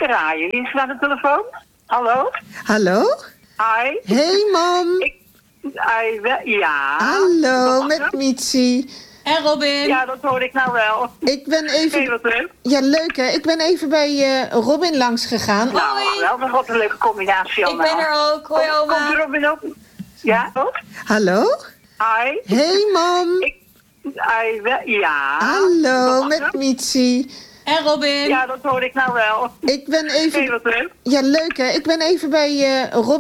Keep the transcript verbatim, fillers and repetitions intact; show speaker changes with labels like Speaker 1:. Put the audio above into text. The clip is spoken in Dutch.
Speaker 1: draaien. Wie is aan de telefoon? Hallo?
Speaker 2: Hallo?
Speaker 1: Hi.
Speaker 2: Hey, mam.
Speaker 1: Ik, I, we- ja.
Speaker 2: Hallo,
Speaker 1: Wat was
Speaker 2: met
Speaker 1: er?
Speaker 2: Mitsi.
Speaker 3: En Robin?
Speaker 1: Ja, dat hoor ik nou wel.
Speaker 2: Ik ben
Speaker 1: Hey,
Speaker 2: even...
Speaker 1: wat leuk.
Speaker 2: Ja, leuk hè. Ik ben even bij eh, Robin langs gegaan.
Speaker 1: Nou, wel, wat een leuke combinatie
Speaker 3: Ik ben
Speaker 1: allemaal.
Speaker 3: er ook. Hoi,
Speaker 1: Komt- Komt
Speaker 3: oma.
Speaker 1: er Robin op? Ja, ook?
Speaker 2: Hallo?
Speaker 1: Hi.
Speaker 2: Hey, mam.
Speaker 1: Ik, I, we- ja.
Speaker 2: Hallo,
Speaker 1: Wat was
Speaker 2: met
Speaker 1: er?
Speaker 2: Mitsi.
Speaker 3: En Robin?
Speaker 1: Ja, dat hoor ik nou wel.
Speaker 2: Ik ben
Speaker 1: Hey,
Speaker 2: even...
Speaker 1: wat leuk.
Speaker 2: Ja, leuk hè. Ik ben even bij eh, Robin